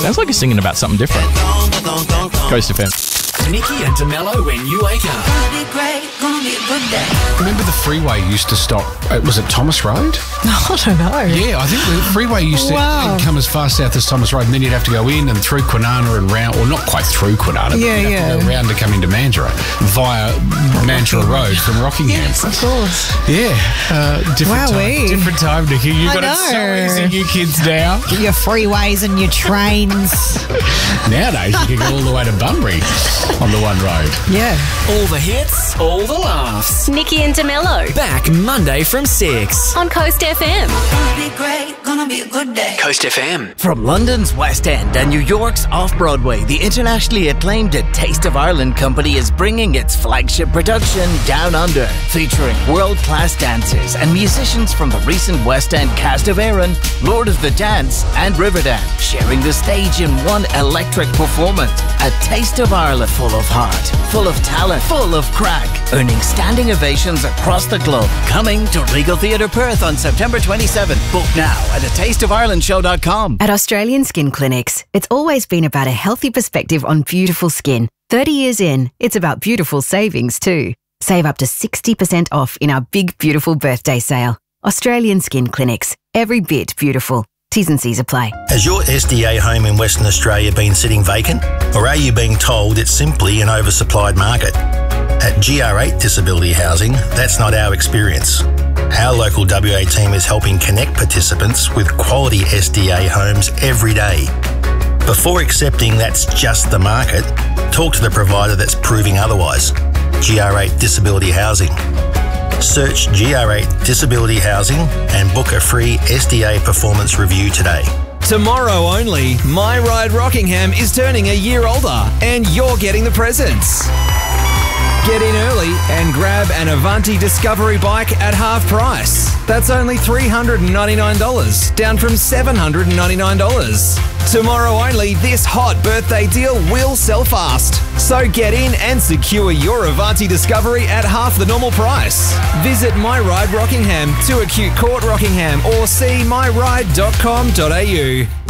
Sounds like he's singing about something different. Coast FM. Nikki and DeMello when you wake up. Remember the freeway used to stop, was it Thomas Road? I don't know. Yeah, I think the freeway used to come as far south as Thomas Road, and then you'd have to go in and through Kwinana and round, or not quite through Kwinana, but you'd have to go round to come into Mandurah via Mandurah Road from Rockingham. Yes, of course. Yeah, different time, Nikki. You got it so easy, you kids now. Your freeways and your trains. Nowadays, you can go all the way to Bunbury on the one road. Yeah. All the hits, all the laughs. Nikki and DeMello. Back Monday from 6. On Coast FM. Gonna be a good day. Coast FM. From London's West End and New York's Off-Broadway, the internationally acclaimed Taste of Ireland company is bringing its flagship production Down Under, featuring world-class dancers and musicians from the recent West End cast of Erin, Lord of the Dance and Riverdance, sharing the stage in one electric performance. A taste of Ireland full of heart, full of talent, full of crack, earning standing ovations across the globe. Coming to Regal Theatre Perth on September 27th. Book now at atasteofirelandshow.com. At Australian Skin Clinics, it's always been about a healthy perspective on beautiful skin. 30 years in, it's about beautiful savings too. Save up to 60% off in our big, beautiful birthday sale. Australian Skin Clinics. Every bit beautiful. T's and C's apply. Has your SDA home in Western Australia been sitting vacant? Or are you being told it's simply an oversupplied market? At GR8 Disability Housing, that's not our experience. Our local WA team is helping connect participants with quality SDA homes every day. Before accepting that's just the market, talk to the provider that's proving otherwise. GR8 Disability Housing. Search GR8 Disability Housing and book a free SDA performance review today. Tomorrow only, My Ride Rockingham is turning a year older and you're getting the presents. Get in early and grab an Avanti Discovery bike at half price. That's only $399, down from $799. Tomorrow only, this hot birthday deal will sell fast. So get in and secure your Avanti Discovery at half the normal price. Visit My Ride Rockingham to Acute Court Rockingham or see myride.com.au.